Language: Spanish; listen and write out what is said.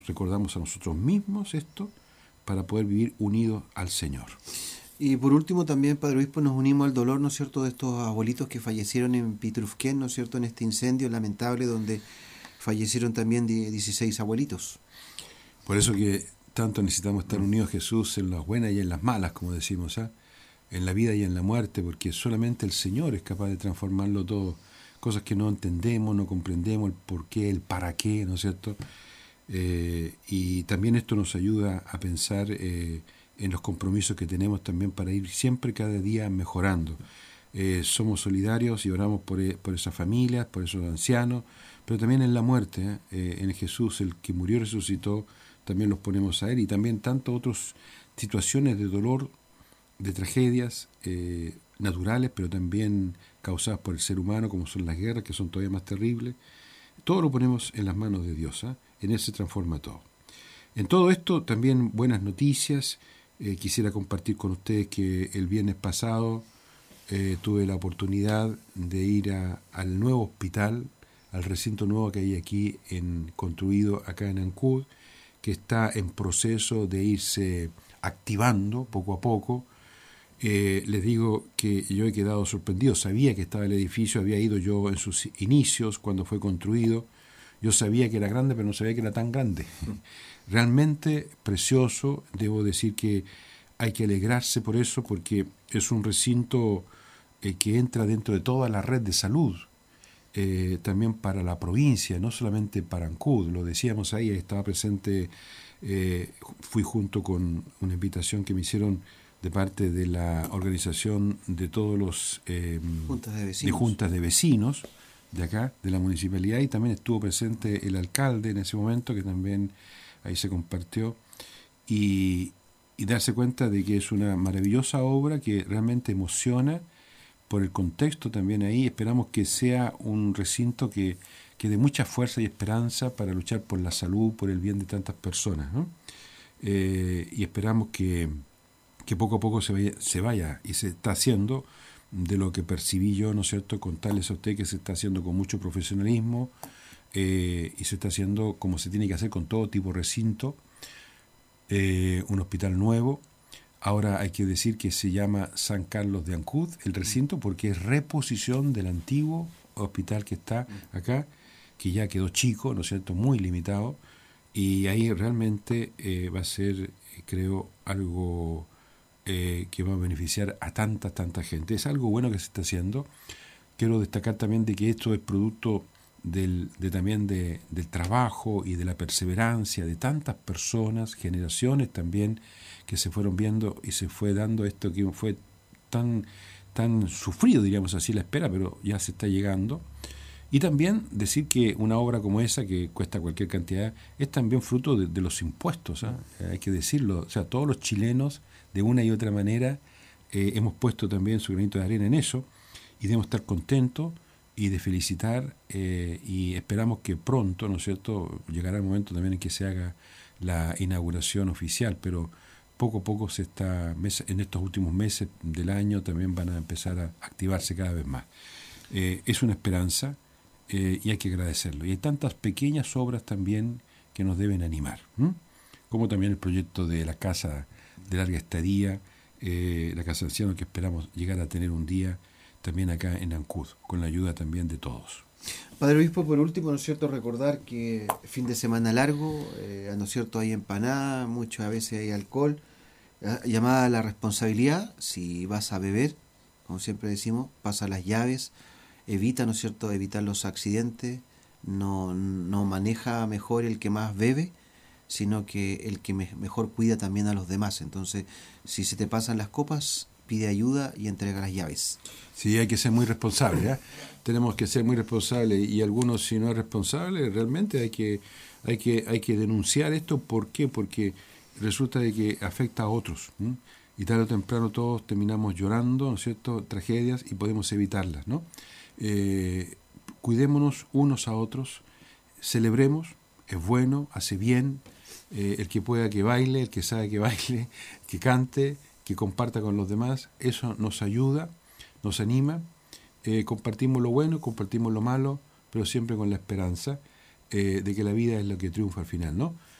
recordamos a nosotros mismos esto para poder vivir unidos al Señor. Y por último también, Padre Obispo, nos unimos al dolor, ¿no es cierto?, de estos abuelitos que fallecieron en Pitrufquén, ¿no es cierto?, en este incendio lamentable donde fallecieron también 16 abuelitos. Por eso que tanto necesitamos estar unidos a Jesús en las buenas y en las malas, como decimos, en la vida y en la muerte, porque solamente el Señor es capaz de transformarlo todo. Cosas que no entendemos, no comprendemos, el por qué, el para qué, ¿no es cierto? Y también esto nos ayuda a pensar en los compromisos que tenemos también para ir siempre cada día mejorando. Somos solidarios y oramos por esas familias, por esos ancianos, pero también en la muerte, en Jesús, el que murió y resucitó, también los ponemos a Él, y también tantas otras situaciones de dolor, de tragedias naturales, pero también causadas por el ser humano, como son las guerras, que son todavía más terribles. Todo lo ponemos en las manos de Dios, en Él se transforma todo. En todo esto también buenas noticias. Quisiera compartir con ustedes que el viernes pasado tuve la oportunidad de ir al nuevo hospital, al recinto nuevo que hay aquí construido acá en Ancud, que está en proceso de irse activando poco a poco. Les digo que yo he quedado sorprendido. Sabía que estaba el edificio, había ido yo en sus inicios cuando fue construido. Yo sabía que era grande, pero no sabía que era tan grande. Realmente precioso. Debo decir que hay que alegrarse por eso, porque es un recinto que entra dentro de toda la red de salud, también para la provincia, no solamente para Ancud. Lo decíamos ahí, estaba presente, fui junto con una invitación que me hicieron de parte de la organización de todos los juntas de vecinos de acá, de la municipalidad, y también estuvo presente el alcalde en ese momento, que también ahí se compartió, y darse cuenta de que es una maravillosa obra que realmente emociona por el contexto también ahí. Esperamos que sea un recinto que dé mucha fuerza y esperanza para luchar por la salud, por el bien de tantas personas, ¿no? Y esperamos que poco a poco se vaya, y se está haciendo, de lo que percibí yo, ¿no es cierto?, contarles a usted que se está haciendo con mucho profesionalismo, y se está haciendo como se tiene que hacer con todo tipo de recinto, un hospital nuevo. Ahora hay que decir que se llama San Carlos de Ancud, el recinto, porque es reposición del antiguo hospital que está acá, que ya quedó chico, ¿no es cierto?, muy limitado, y ahí realmente va a ser, creo, algo que va a beneficiar a tanta gente. Es algo bueno que se está haciendo. Quiero destacar también de que esto es producto también del trabajo y de la perseverancia de tantas personas, generaciones también, que se fueron viendo y se fue dando esto que fue tan sufrido, diríamos así, la espera, pero ya se está llegando. Y también decir que una obra como esa, que cuesta cualquier cantidad, es también fruto de los impuestos, hay que decirlo. O sea, todos los chilenos, de una y otra manera, hemos puesto también su granito de arena en eso, y debemos estar contentos y de felicitar, y esperamos que pronto, ¿no es cierto?, llegará el momento también en que se haga la inauguración oficial, pero poco a poco en estos últimos meses del año también van a empezar a activarse cada vez más. Es una esperanza, y hay que agradecerlo. Y hay tantas pequeñas obras también que nos deben animar, como también el proyecto de la casa de larga estadía, la casa de ancianos, que esperamos llegar a tener un día también acá en Ancud, con la ayuda también de todos. Padre Obispo, por último, ¿no es cierto?, recordar que fin de semana largo, ¿no es cierto?, hay empanada, muchas veces hay alcohol, llamada a la responsabilidad. Si vas a beber, como siempre decimos, pasa las llaves, evita, ¿no es cierto?, evitar los accidentes, no maneja mejor el que más bebe, sino que el que mejor cuida también a los demás. Entonces, si se te pasan las copas, pide ayuda y entrega las llaves. Sí, hay que ser muy responsable, tenemos que ser muy responsables, y algunos, si no es responsable, realmente hay que denunciar esto. ¿Por qué? Porque resulta de que afecta a otros, y tarde o temprano todos terminamos llorando, ¿no es cierto?, tragedias, y podemos evitarlas, ¿no? Cuidémonos unos a otros, celebremos, es bueno, hace bien, el que pueda que baile, el que sabe que baile, que cante, que comparta con los demás. Eso nos ayuda, nos anima. Compartimos lo bueno, compartimos lo malo, pero siempre con la esperanza de que la vida es lo que triunfa al final, ¿no?